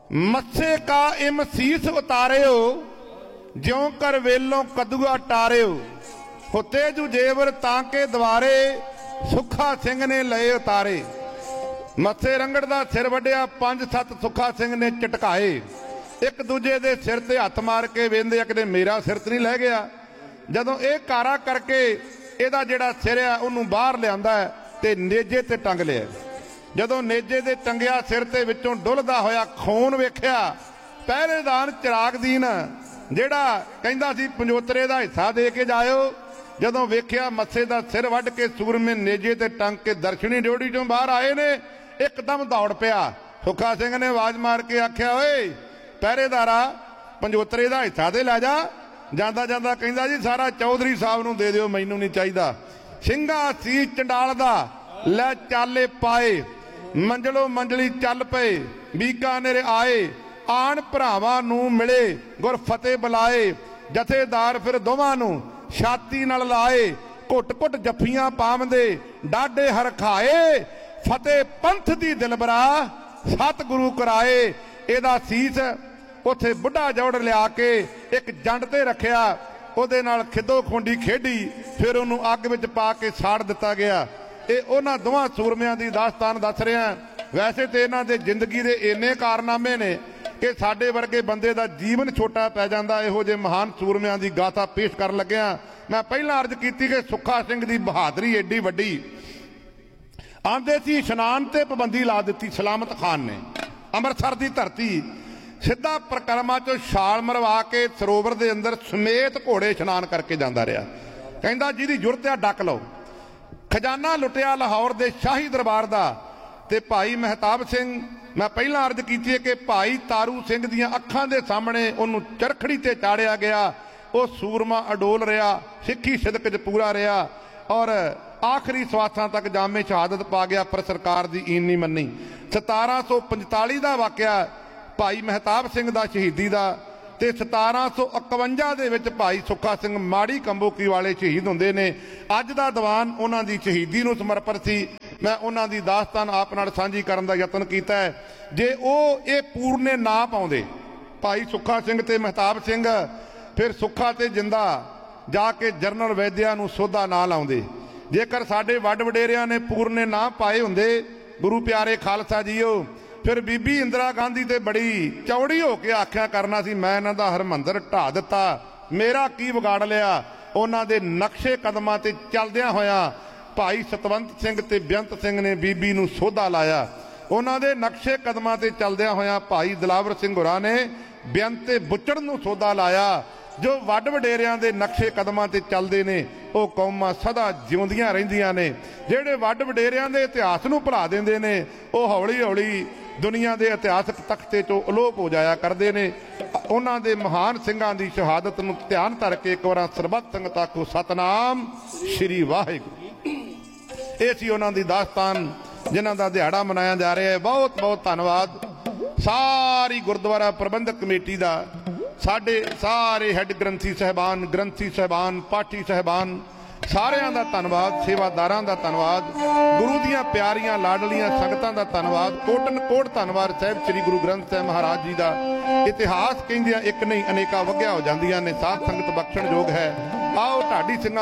मत्से का इम शीस उतारियो, ज्यों कर वेलों कदुआ टारियो। होते जू जेवर तांके द्वारे, सुखा सिंह ने लए उतारे। मत्से रंगड़ दा सिर वड्डिया, 5-7 सुखा सिंह ने झटकाए। एक दूजे दे सिर ते हथ मार के वेंदे कि मेरा सिर तो नहीं लै गया। जदों ये कारा करके ਇਹਦਾ ਜਿਹੜਾ सिर है ਉਹਨੂੰ बाहर लिया ते नेजे ते टंग लिया। जदों नेजे दे टंगिया सिर ते विचों डुलदा होया खून वेख्या। पहरेदार चिरागदीन ਜਿਹੜਾ ਕਹਿੰਦਾ ਸੀ पंजोतरे ਦਾ हिस्सा दे के जाओ, जदों वेख्या मत्से दा सिर वढ़ के सूरमे नेजे ते टंग के दर्शनी ड्योढ़ी चों बाहर आए ने, एकदम दौड़ पिया। सुखा सिंह ने आवाज मार के आख्या, ओए पहरेदारा पंजोतरे दा हिस्सा दे लै जा। ਜਾਂਦਾ ਜਾਂਦਾ ਕਹਿੰਦਾ जी सारा चौधरी साहब ਨੂੰ ਦੇ ਦਿਓ, ਮੈਨੂੰ ਨਹੀਂ ਚਾਹੀਦਾ। ਸਿੰਘਾ ਸੀ ਚੰਡਾਲ ਦਾ ਲੈ ਚਾਲੇ ਪਾਏ, ਮੰਜਲੋ ਮੰਜਲੀ ਚੱਲ ਪਏ। ਬੀਕਾਨੇਰ ਆਏ ਆਣ ਭਰਾਵਾਂ ਨੂੰ ਮਿਲੇ, ਗੁਰ ਫਤਿਹ ਬੁਲਾਏ। ਜਥੇਦਾਰ ਫਿਰ ਦੋਵਾਂ ਨੂੰ ਛਾਤੀ ਨਾਲ ਲਾਏ, ਘੁੱਟ ਘੁੱਟ ਜੱਫੀਆਂ ਪਾਵੰਦੇ ਡਾਢੇ ਹਰਖਾਏ। ਫਤਿਹ ਪੰਥ ਦੀ ਦਿਲਬਰਾ ਸਤਿਗੁਰੂ ਕਰਾਏ। ਇਹਦਾ ਸੀਸ ਉੱਥੇ ਬੁੱਢਾ ਜੋੜ ਲਿਆ ਕੇ ਇੱਕ ਜੰਡ ਤੇ ਰੱਖਿਆ, ਉਹਦੇ ਨਾਲ ਖਿੱਦੋ ਖੁੰਡੀ ਖੇਡੀ, ਫਿਰ ਉਹਨੂੰ ਅੱਗ ਵਿੱਚ ਪਾ ਕੇ ਸਾੜ ਦਿੱਤਾ ਗਿਆ। ਇਹ ਉਹਨਾਂ ਦੋਵਾਂ ਸੂਰਮਿਆਂ ਦੀ ਦਾਸਤਾਨ ਦੱਸ ਰਿਹਾ। ਵੈਸੇ ਤੇ ਇਹਨਾਂ ਦੇ ਜ਼ਿੰਦਗੀ ਦੇ ਇੰਨੇ ਕਾਰਨਾਮੇ ਨੇ ਕਿ ਸਾਡੇ ਵਰਗੇ ਬੰਦੇ ਦਾ ਜੀਵਨ ਛੋਟਾ ਪੈ ਜਾਂਦਾ। ਇਹੋ ਜਿਹੇ ਮਹਾਨ ਸੂਰਮਿਆਂ ਦੀ ਗਾਥਾ ਪੇਸ਼ ਕਰਨ ਲੱਗਿਆ। ਮੈਂ ਪਹਿਲਾਂ ਅਰਜ਼ ਕੀਤੀ ਕਿ ਸੁੱਖਾ ਸਿੰਘ ਦੀ ਬਹਾਦਰੀ ਏਡੀ ਵੱਡੀ। ਆਂਦੇ ਸੀ ਇਸ਼ਨਾਨ ਤੇ ਪਾਬੰਦੀ ਲਾ ਦਿੱਤੀ ਸਲਾਮਤ ਖਾਨ ਨੇ। ਅੰਮ੍ਰਿਤਸਰ ਦੀ ਧਰਤੀ ਸਿੱਧਾ ਪ੍ਰਕਰਮਾ ਚੋਂ ਛਾਲ ਮਰਵਾ ਕੇ ਸਰੋਵਰ ਦੇ ਅੰਦਰ ਸਮੇਤ ਘੋੜੇ ਇਸ਼ਨਾਨ ਕਰਕੇ ਜਾਂਦਾ ਰਿਹਾ। ਕਹਿੰਦਾ ਜਿਹਦੀ ਜੁਰਤ ਆ ਡੱਕ ਲਓ। ਖਜ਼ਾਨਾ ਲੁੱਟਿਆ ਲਾਹੌਰ ਦੇ ਸ਼ਾਹੀ ਦਰਬਾਰ ਦਾ। ਤੇ ਭਾਈ ਮਹਿਤਾਬ ਸਿੰਘ, ਮੈਂ ਪਹਿਲਾਂ ਅਰਜ਼ ਕੀਤੀ ਹੈ ਕਿ ਭਾਈ ਤਾਰੂ ਸਿੰਘ ਦੀਆਂ ਅੱਖਾਂ ਦੇ ਸਾਹਮਣੇ ਉਹਨੂੰ ਚਰਖੜੀ ਤੇ ਚਾੜਿਆ ਗਿਆ। ਉਹ ਸੂਰਮਾ ਅਡੋਲ ਰਿਹਾ, ਸਿੱਖੀ ਸਿਦਕ 'ਚ ਪੂਰਾ ਰਿਹਾ ਔਰ ਆਖਰੀ ਸਵਾਸਾਂ ਤੱਕ ਜਾਮੇ ਸ਼ਹਾਦਤ ਪਾ ਗਿਆ, ਪਰ ਸਰਕਾਰ ਦੀ ਈਨ ਨਹੀਂ ਮੰਨੀ। 1745 ਦਾ ਵਾਕਿਆ ਭਾਈ ਮਹਿਤਾਬ ਸਿੰਘ ਦਾ ਸ਼ਹੀਦੀ ਦਾ। ਤੇ 1751 ਦੇ ਵਿੱਚ ਭਾਈ ਸੁੱਖਾ ਸਿੰਘ ਮਾੜੀ ਕੰਬੋਕੀ ਵਾਲੇ ਸ਼ਹੀਦ ਹੁੰਦੇ ਨੇ। ਅੱਜ ਦਾ ਦੀਵਾਨ ਉਹਨਾਂ ਦੀ ਸ਼ਹੀਦੀ ਨੂੰ ਸਮਰਪਿਤ ਸੀ। ਮੈਂ ਉਹਨਾਂ ਦੀ ਦਾਸਤਾਨ ਆਪ ਨਾਲ ਸਾਂਝੀ ਕਰਨ ਦਾ ਯਤਨ ਕੀਤਾ ਹੈ। ਜੇ ਉਹ ਇਹ ਪੂਰਨੇ ਨਾ ਪਾਉਂਦੇ ਭਾਈ ਸੁੱਖਾ ਸਿੰਘ ਤੇ ਮਹਿਤਾਬ ਸਿੰਘ, ਫਿਰ ਸੁੱਖਾ ਤੇ ਜਿੰਦਾ ਜਾ ਕੇ ਜਰਨਲ ਵੈਦਿਆ ਨੂੰ ਸੋਧਾ ਨਾ ਲਾਉਂਦੇ। ਜੇਕਰ ਸਾਡੇ ਵੱਡ ਵਡੇਰਿਆਂ ਨੇ ਪੂਰਨੇ ਨਾ ਪਾਏ ਹੁੰਦੇ, ਗੁਰੂ ਪਿਆਰੇ ਖਾਲਸਾ ਜੀਓ, ਫਿਰ ਬੀਬੀ ਇੰਦਰਾ ਗਾਂਧੀ ਤੇ ਬੜੀ ਚੌੜੀ ਹੋ ਕੇ ਆਖਿਆ ਕਰਨਾ ਸੀ ਮੈਂ ਇਹਨਾਂ ਦਾ ਹਰਮੰਦਰ ਢਾ ਦਿੱਤਾ, ਮੇਰਾ ਕੀ ਵਿਗਾੜ ਲਿਆ। ਉਹਨਾਂ ਦੇ ਨਕਸ਼ੇ ਕਦਮਾਂ ਤੇ ਚੱਲਦਿਆਂ ਹੋਇਆਂ ਭਾਈ ਸਤਵੰਤ ਸਿੰਘ ਤੇ ਬੇਅੰਤ ਸਿੰਘ ਨੇ ਬੀਬੀ ਨੂੰ ਸੋਧਾ ਲਾਇਆ। ਉਹਨਾਂ ਦੇ ਨਕਸ਼ੇ ਕਦਮਾਂ ਤੇ ਚੱਲਦਿਆਂ ਹੋਇਆਂ ਭਾਈ ਦਿਲਾਵਰ ਸਿੰਘ ਹੋਰਾਂ ਨੇ ਬੇਅੰਤ ਤੇ ਬੁੱਚੜ ਨੂੰ ਸੋਧਾ ਲਾਇਆ। ਜੋ ਵੱਡ ਵਡੇਰਿਆਂ ਦੇ ਨਕਸ਼ੇ ਕਦਮਾਂ ਤੇ ਚੱਲਦੇ ਨੇ ਉਹ ਕੌਮਾਂ ਸਦਾ ਜਿਉਂਦੀਆਂ ਰਹਿੰਦੀਆਂ ਨੇ। ਜਿਹੜੇ ਵੱਡ ਵਡੇਰਿਆਂ ਦੇ ਇਤਿਹਾਸ ਨੂੰ ਭੁਲਾ ਦਿੰਦੇ ਨੇ ਉਹ ਹੌਲੀ ਹੌਲੀ ਦੁਨੀਆ ਦੇ ਇਤਿਹਾਸਕ ਤਖਤੇ ਚੋਂ ਅਲੋਪ ਹੋ ਜਾਇਆ ਕਰਦੇ ਨੇ। ਉਹਨਾਂ ਦੇ ਮਹਾਨ ਸਿੰਘਾਂ ਦੀ ਸ਼ਹਾਦਤ ਨੂੰ ਧਿਆਨ ਧਰ ਕੇ ਇੱਕ ਵਾਰ ਸਰਬੱਤ ਸੰਗਤ ਆਖੋ ਸਤਨਾਮ ਸ਼੍ਰੀ ਵਾਹਿਗੁਰੂ। ਇਹ ਸੀ ਉਹਨਾਂ ਦੀ ਦਾਸਤਾਨ ਜਿਨ੍ਹਾਂ ਦਾ ਦਿਹਾੜਾ ਮਨਾਇਆ ਜਾ ਰਿਹਾ ਹੈ। ਬਹੁਤ ਬਹੁਤ ਧੰਨਵਾਦ ਸਾਰੀ ਗੁਰਦੁਆਰਾ ਪ੍ਰਬੰਧਕ ਕਮੇਟੀ ਦਾ, ਸਾਡੇ ਸਾਰੇ ਹੈੱਡ ਗ੍ਰੰਥੀ ਸਾਹਿਬਾਨ, ਪਾਠੀ ਸਾਹਿਬਾਨ, ਸਾਰਿਆਂ ਦਾ ਧੰਨਵਾਦ। ਸੇਵਾਦਾਰਾਂ ਦਾ ਧੰਨਵਾਦ। ਗੁਰੂ ਦੀਆਂ ਪਿਆਰੀਆਂ ਲਾਡਲੀਆਂ ਸੰਗਤਾਂ ਦਾ ਧੰਨਵਾਦ। ਕੋਟਨ ਕੋਟ ਧੰਨਵਾਦ ਸਾਹਿਬ ਸ੍ਰੀ ਗੁਰੂ ਗ੍ਰੰਥ ਸਾਹਿਬ ਮਹਾਰਾਜ ਜੀ ਦਾ। ਇਤਿਹਾਸ ਕਹਿੰਦਿਆਂ ਇੱਕ ਨਹੀਂ ਅਨੇਕਾਂ ਵਗਿਆ ਹੋ ਜਾਂਦੀਆਂ ਨੇ। ਸਾਧ ਸੰਗਤ ਬਖਸ਼ਣਯੋਗ ਹੈ। ਆਓ ਢਾਡੀ ਸਿੰਘਾਂ